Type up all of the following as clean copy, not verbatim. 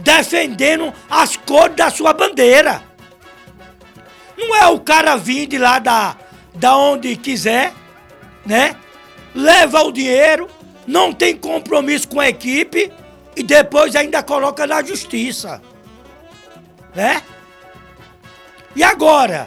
defendendo as cores da sua bandeira. Não é o cara vir de lá da onde quiser, né? Leva o dinheiro, não tem compromisso com a equipe e depois ainda coloca na justiça, né? E agora?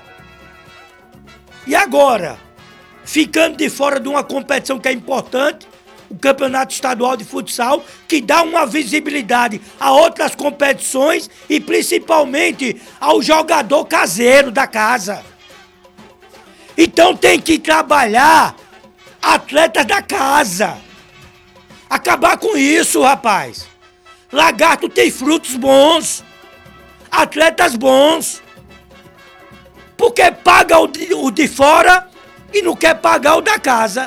Ficando de fora de uma competição que é importante, o Campeonato Estadual de Futsal, que dá uma visibilidade a outras competições e principalmente ao jogador caseiro da casa. Então tem que trabalhar atletas da casa. Acabar com isso, rapaz. Lagarto tem frutos bons, atletas bons. Porque paga o de fora e não quer pagar o da casa.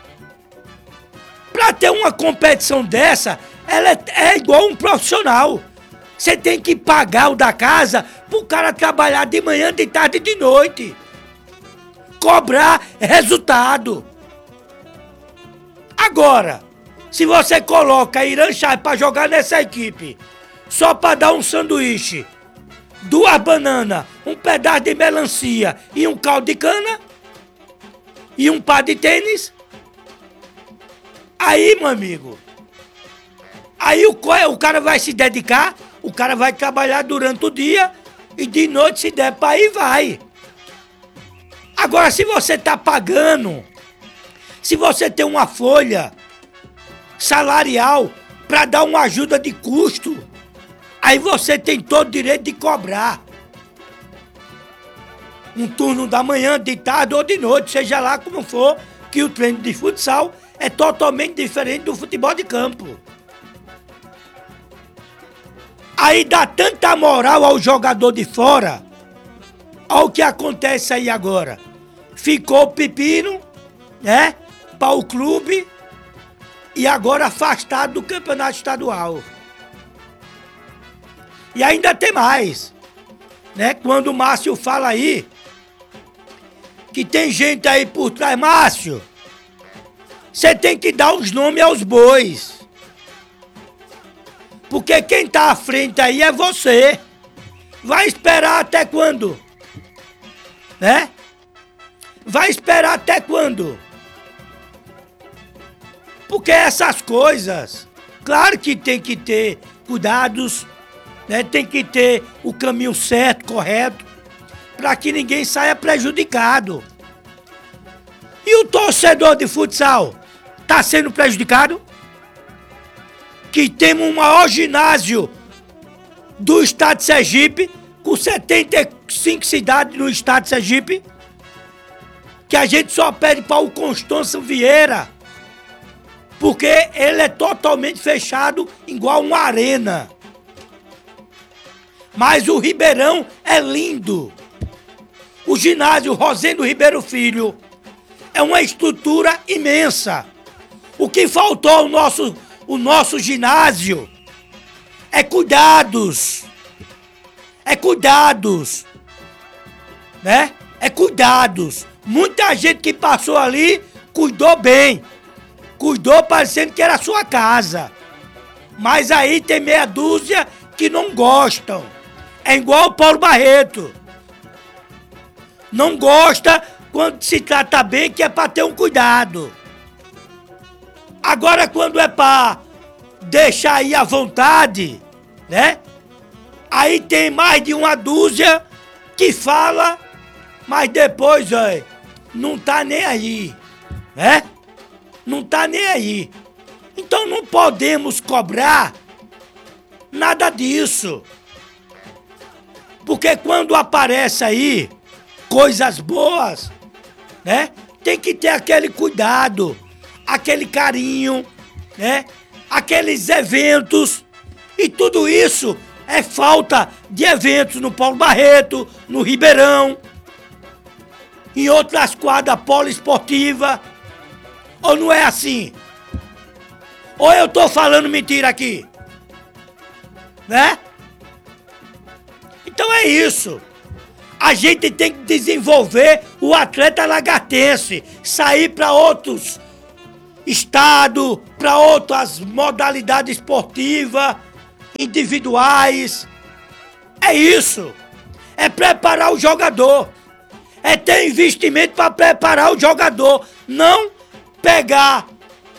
Para ter uma competição dessa, ela é igual um profissional. Você tem que pagar o da casa pro cara trabalhar de manhã, de tarde e de noite. Cobrar resultado. Agora, se você coloca Irã Chaves para jogar nessa equipe, só para dar um sanduíche, 2 bananas, um pedaço de melancia e um caldo de cana, e um par de tênis, aí, meu amigo, aí o cara vai se dedicar, o cara vai trabalhar durante o dia e de noite, se der pra ir, vai. Agora, se você tá pagando, se você tem uma folha salarial pra dar uma ajuda de custo, aí você tem todo o direito de cobrar. Um turno da manhã, de tarde ou de noite, seja lá como for, que o treino de futsal é totalmente diferente do futebol de campo. Aí dá tanta moral ao jogador de fora. Olha o que acontece aí agora. Ficou o pepino, né, para o clube e agora afastado do campeonato estadual. E ainda tem mais, né? Quando o Márcio fala aí, que tem gente aí por trás, Márcio, você tem que dar os nomes aos bois. Porque quem tá à frente aí é você. Vai esperar até quando? Né? Vai esperar até quando? Porque essas coisas, claro que tem que ter cuidados, né? Tem que ter o caminho certo, correto, para que ninguém saia prejudicado. E o torcedor de futsal está sendo prejudicado? Que temos o maior ginásio do estado de Sergipe, com 75 cidades no estado de Sergipe, que a gente só pede para o Constâncio Vieira, porque ele é totalmente fechado, igual uma arena. Mas o Ribeirão é lindo. O ginásio Rosendo Ribeiro Filho é uma estrutura imensa. O que faltou ao nosso ginásio é cuidados. É cuidados. Né? É cuidados. Muita gente que passou ali cuidou bem. Cuidou parecendo que era a sua casa. Mas aí tem meia dúzia que não gostam. É igual o Paulo Barreto. Não gosta quando se trata bem, que é para ter um cuidado. Agora, quando é para deixar aí à vontade, né? Aí tem mais de uma dúzia que fala, mas depois, ó, não tá nem aí, né? Não tá nem aí. Então não podemos cobrar nada disso. Porque quando aparece aí coisas boas, né? Tem que ter aquele cuidado, aquele carinho, né? Aqueles eventos. E tudo isso é falta de eventos no Paulo Barreto, no Ribeirão, em outras quadras poliesportivas. Ou não é assim? Ou eu tô falando mentira aqui? Né? Então é isso. A gente tem que desenvolver o atleta lagartense, sair para outros estados, para outras modalidades esportivas, individuais. É isso. É preparar o jogador. É ter investimento para preparar o jogador. Não pegar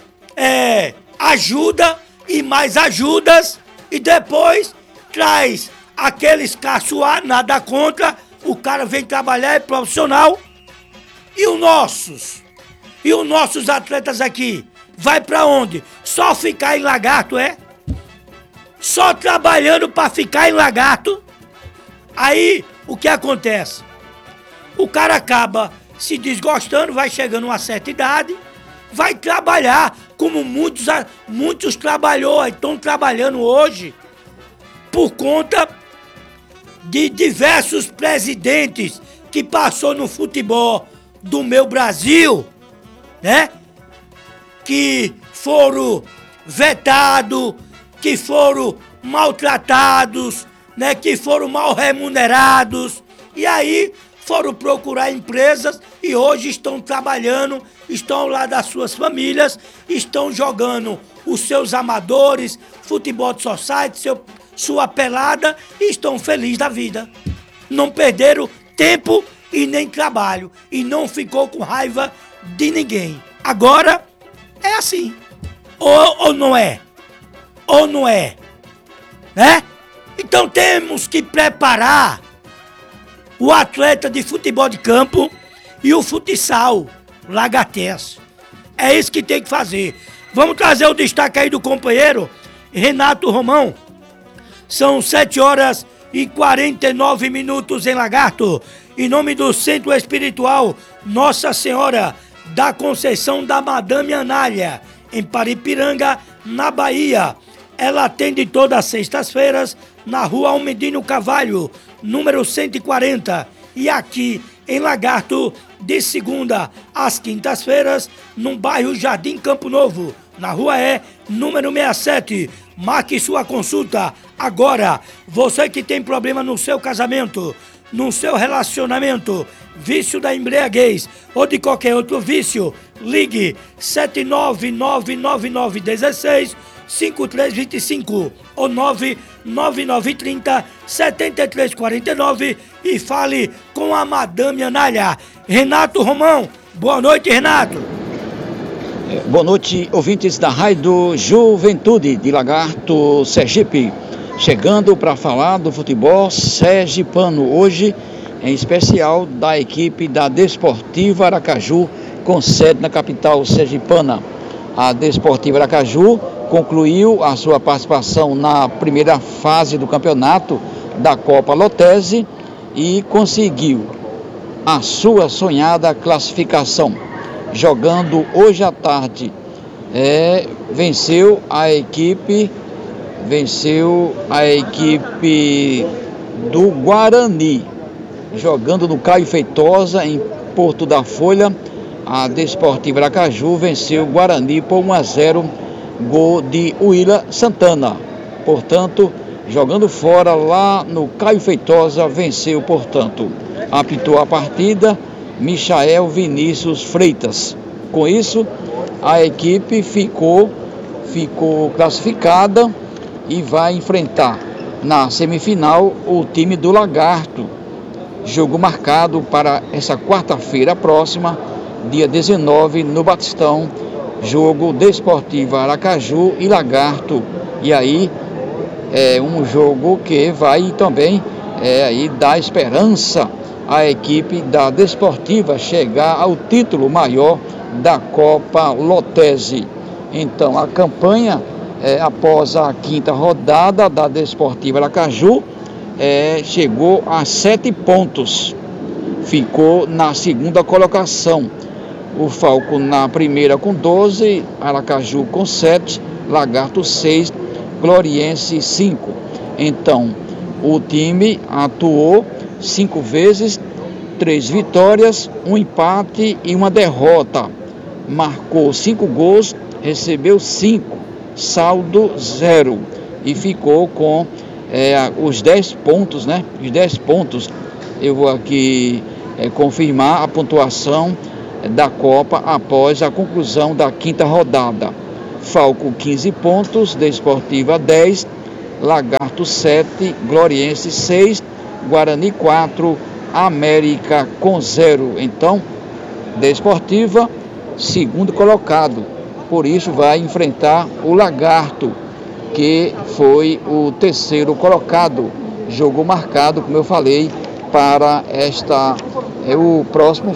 ajuda e mais ajudas e depois traz aqueles caçoar, nada contra, o cara vem trabalhar, é profissional. E os nossos atletas aqui, vai pra onde? Só ficar em lagarto, é? Só trabalhando pra ficar em lagarto? Aí, o que acontece? O cara acaba se desgostando, vai chegando a uma certa idade, vai trabalhar, como muitos estão trabalhando hoje, por conta de diversos presidentes que passou no futebol do meu Brasil, né? Que foram vetados, que foram maltratados, né? Que foram mal remunerados, e aí foram procurar empresas e hoje estão trabalhando, estão ao lado das suas famílias, estão jogando os seus amadores, futebol de society, sua pelada, e estão felizes da vida. Não perderam tempo e nem trabalho, e não ficou com raiva de ninguém. Agora é assim. Ou não é? Ou não é? Né? Então temos que preparar o atleta de futebol de campo e o futsal lagartense. É isso que tem que fazer. Vamos trazer o destaque aí do companheiro Renato Romão. São 7h49 em Lagarto. Em nome do Centro Espiritual Nossa Senhora da Conceição da Madame Anália, em Paripiranga, na Bahia. Ela atende todas as sextas-feiras na Rua Almedino Carvalho, número 140. E aqui em Lagarto, de segunda às quintas-feiras, no bairro Jardim Campo Novo, na Rua número 67. Marque sua consulta agora. Você que tem problema no seu casamento, no seu relacionamento, vício da embriaguez ou de qualquer outro vício, ligue 79999165325 ou 99930-7349 e fale com a Madame Anália. Renato Romão, boa noite, Renato. Boa noite, ouvintes da Rádio Juventude de Lagarto, Sergipe. Chegando para falar do futebol sergipano, hoje em especial da equipe da Desportiva Aracaju, com sede na capital sergipana. A Desportiva Aracaju concluiu a sua participação na primeira fase do campeonato da Copa Lotese e conseguiu a sua sonhada classificação. Jogando hoje à tarde, venceu a equipe do Guarani, jogando no Caio Feitosa, em Porto da Folha. A Desportiva Aracaju venceu o Guarani por 1-0, gol de Willa Santana. Portanto, jogando fora lá no Caio Feitosa, venceu, portanto. Apitou a partida Michael Vinícius Freitas. Com isso, a equipe ficou classificada e vai enfrentar na semifinal o time do Lagarto. Jogo marcado para essa quarta-feira próxima, dia 19, no Batistão. Jogo Desportiva Aracaju e Lagarto. E aí é um jogo que vai também aí dar esperança à equipe da Desportiva chegar ao título maior da Copa Lotese. Então a campanha após a quinta rodada da Desportiva Aracaju chegou a 7 pontos, ficou na segunda colocação. O Falco na primeira com 12, Aracaju com 7, Lagarto 6, Gloriense 5. Então o time atuou 5 vezes, 3 vitórias, 1 empate e 1 derrota. Marcou 5 gols, recebeu 5, saldo 0. E ficou com os 10 pontos, né? Os 10 pontos. Eu vou aqui confirmar a pontuação da Copa após a conclusão da quinta rodada. Falco 15 pontos, Desportiva 10, Lagarto 7, Gloriense 6, Guarani 4, América com 0. Então, Desportiva, segundo colocado, por isso vai enfrentar o Lagarto, que foi o terceiro colocado. Jogo marcado, como eu falei, para o próximo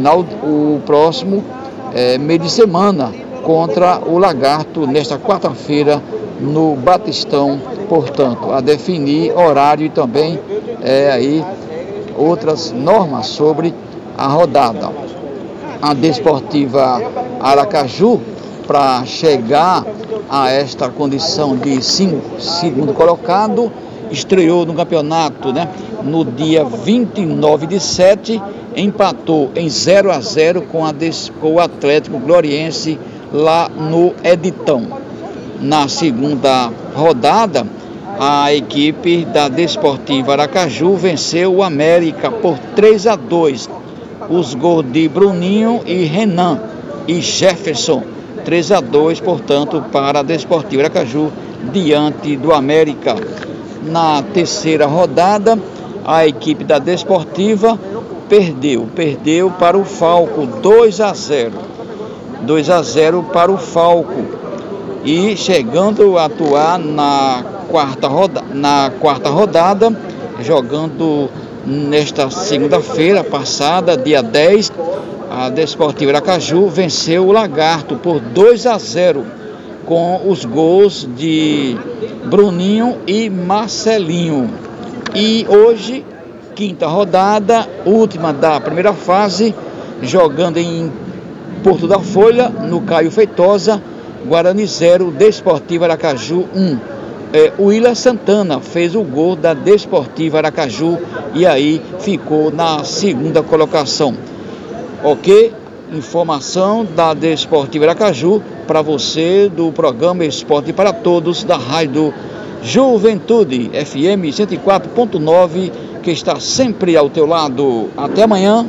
meio de semana contra o Lagarto, nesta quarta-feira no Batistão. Portanto, a definir horário e também aí outras normas sobre a rodada. A Desportiva Aracaju, para chegar a esta condição de segundo colocado, estreou no campeonato, no dia 29/7, empatou em 0-0 com o Atlético Gloriense lá no Editão. Na segunda rodada, a equipe da Desportiva Aracaju venceu o América por 3-2. Os gols de Bruninho e Renan e Jefferson, 3-2, portanto, para a Desportiva Aracaju diante do América. Na terceira rodada, a equipe da Desportiva perdeu para o Falco 2-0. 2-0 para o Falco. E chegando a atuar na quarta rodada, jogando nesta segunda-feira passada, dia 10, a Desportiva Aracaju venceu o Lagarto por 2-0, com os gols de Bruninho e Marcelinho. E hoje, quinta rodada, última da primeira fase, jogando em Porto da Folha, no Caio Feitosa, Guarani 0, Desportiva Aracaju 1. O Willer Santana fez o gol da Desportiva Aracaju e aí ficou na segunda colocação. Ok? Informação da Desportiva Aracaju para você do programa Esporte para Todos da Rádio Juventude FM 104.9, que está sempre ao teu lado. Até amanhã.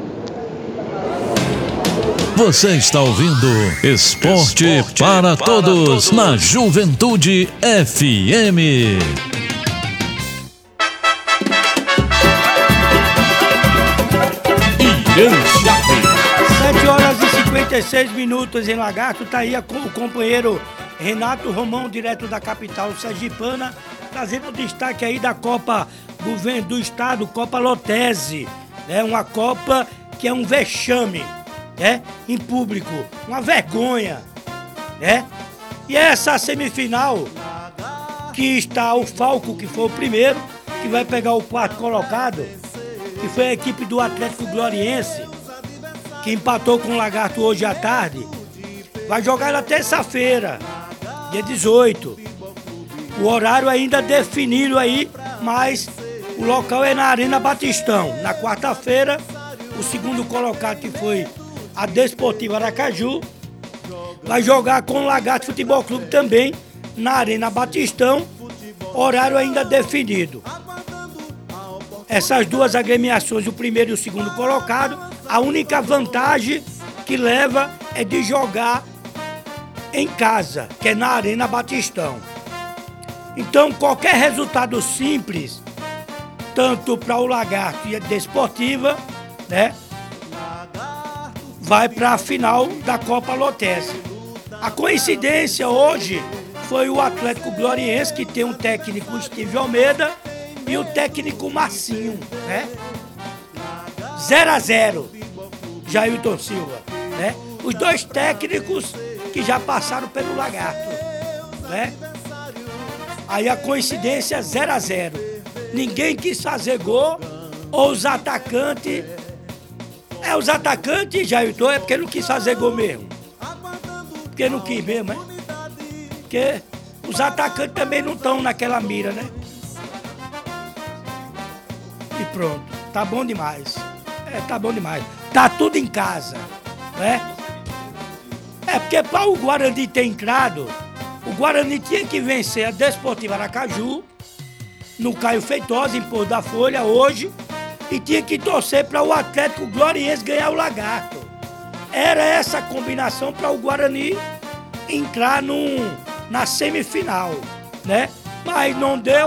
Você está ouvindo Esporte para Todos na Juventude FM. 7h56 em Lagarto. Tá aí com o companheiro Renato Romão, direto da capital sergipana, trazendo destaque aí da Copa do Estado, Copa Lotese, uma Copa que é um vexame, em público, uma vergonha, E essa semifinal, que está o Falco, que foi o primeiro, que vai pegar o quarto colocado, que foi a equipe do Atlético Gloriense, que empatou com o Lagarto hoje à tarde, vai jogar na terça-feira, dia 18. O horário ainda definido aí, mas o local é na Arena Batistão. Na quarta-feira, o segundo colocado, que foi a Desportiva Aracaju, vai jogar com o Lagarto Futebol Clube também na Arena Batistão, horário ainda definido. Essas duas agremiações, o primeiro e o segundo colocado, a única vantagem que leva é de jogar em casa, que é na Arena Batistão. Então, qualquer resultado simples, tanto para o Lagarto e a Desportiva, vai para a final da Copa Lotese. A coincidência hoje foi o Atlético Gloriense, que tem um técnico, Steve Almeida, e o técnico Marcinho, 0-0, Jailton Silva, Os dois técnicos que já passaram pelo Lagarto, Aí a coincidência 0-0. Ninguém quis fazer gol, ou os atacantes... os atacantes, Jailton, é porque não quis fazer gol mesmo. Porque não quis mesmo, Porque os atacantes também não estão naquela mira, E pronto, tá bom demais. Tá bom demais. Tá tudo em casa, porque para o Guarani ter entrado, o Guarani tinha que vencer a Desportiva Aracaju no Caio Feitosa, em Porto da Folha, hoje, e tinha que torcer para o Atlético Gloriense ganhar o Lagarto. Era essa a combinação para o Guarani entrar na semifinal, Mas não deu.